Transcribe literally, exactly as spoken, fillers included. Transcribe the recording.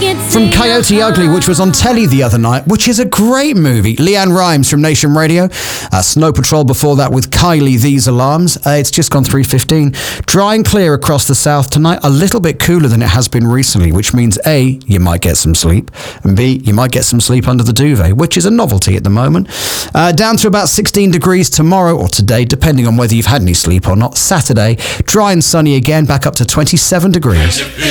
From Coyote Ugly, which was on telly the other night, which is a great movie. Leanne Rimes from Nation Radio. Uh, Snow Patrol before that with Kylie, These Alarms. Uh, it's just gone three fifteen. Dry and clear across the south tonight. A little bit cooler than it has been recently, which means A, you might get some sleep, and B, you might get some sleep under the duvet, which is a novelty at the moment. Uh, down to about sixteen degrees tomorrow or today, depending on whether you've had any sleep or not. Saturday, dry and sunny again, back up to twenty-seven degrees.